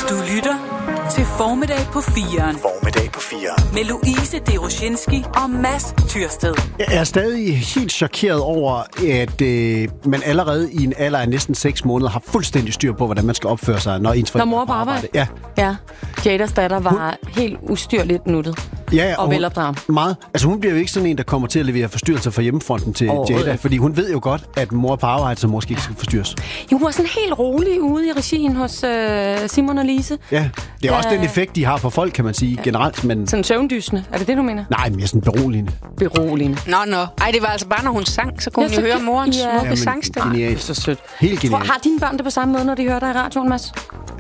Du lytter til Formiddag på 4'eren. Formiddag på 4'eren. Med Louise Deroshinski og Mads Tyrsted. Jeg er stadig helt chokeret over, at man allerede i en alder af næsten 6 måneder har fuldstændig styr på, hvordan man skal opføre sig, når ens forældre mor på arbejde. Ja. Jadas datter var helt ustyrligt nuttet. Ja, og velopdraget. Meget. Altså hun bliver jo ikke sådan en, der kommer til at levere forstyrrelser fra hjemmefronten til Jada, fordi hun ved jo godt, at mor på arbejde, så måske ikke skal forstyrres. Jo, hun var sådan helt rolig ude i regien hos Simon og Lise. Ja, det er også den effekt, de har på folk, kan man sige, generelt. Men... Sådan søvndysende, er det det, du mener? Nej, mere sådan beroligende. Beroligende. Nå. Ej, det var altså bare, når hun sang, så kunne hun jo høre morens smukke sangstemme. Genialt. Det er så sødt. Helt genialt. Har dine børn det på samme måde, når de hører dig i radioen, Mads?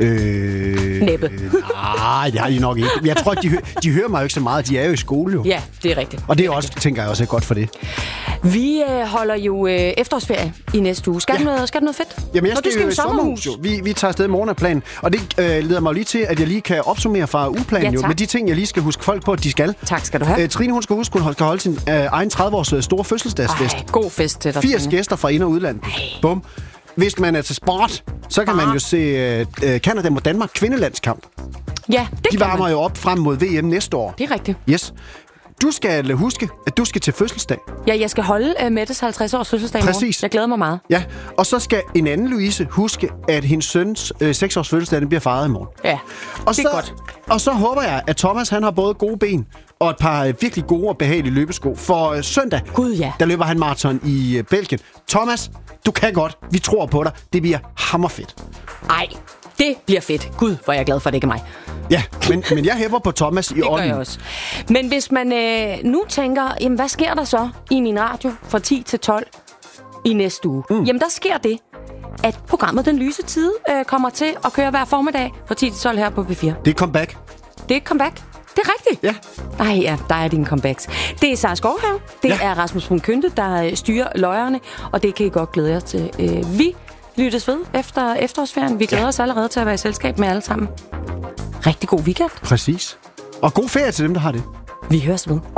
Næppe. Nej, det har de nok ikke. Jeg tror, de hører mig jo ikke så meget. De er jo i skole jo. Ja, det er rigtigt. Og det er også, tænker jeg også, er godt for det. Vi holder jo efterårsferie i næste uge. Skal du noget fedt? Jamen, jeg skal jo i sommerhus jo. Vi tager afsted i morgen af planen. Og det leder mig jo lige til, at jeg lige kan opsummere fra ugeplanen jo, med de ting, jeg lige skal huske folk på, at de skal. Tak skal du have. Trine, hun skal huske, hun skal holde sin egen 30-års store fødselsdagsfest. God fest til dig. 80 gæster fra ind- og udlandet. Bum. Hvis man er til sport, så kan man jo se Canada mod Danmark kvindelandskamp. Ja, det de varmer jo op frem mod VM næste år. Det er rigtigt. Yes. Du skal huske, at du skal til fødselsdag. Ja, jeg skal holde Mettes 50-års fødselsdag i morgen. Præcis. Jeg glæder mig meget. Ja, og så skal en anden Louise huske, at hendes søns 6-års fødselsdag den bliver fejret i morgen. Ja, og det er godt. Og så håber jeg, at Thomas han har både gode ben og et par virkelig gode og behagelige løbesko. For søndag, der løber han maraton i Belgien. Thomas, du kan godt. Vi tror på dig. Det bliver hammerfedt. Ej, det bliver fedt. Gud, hvor er jeg glad for, at det ikke er mig. Ja, men jeg hæpper på Thomas i ånden. Det gør jeg også. Men hvis man nu tænker, jamen hvad sker der så i min radio fra 10 til 12 i næste uge? Jamen der sker det, at programmet Den Lyse Tide kommer til at køre hver formiddag fra 10 til 12 her på P4. Det er comeback. Det er comeback. Det er rigtigt. Ja. Ej ja, der er dine comebacks. Det er Sara Skovhave. Det er Rasmus Brun Kynte, der styrer løjerne, og det kan I godt glæde jer til. Vi lyttes ved efter efterårsferien. Vi glæder os allerede til at være i selskab med alle sammen. Rigtig god weekend. Præcis. Og god ferie til dem, der har det. Vi høres ved.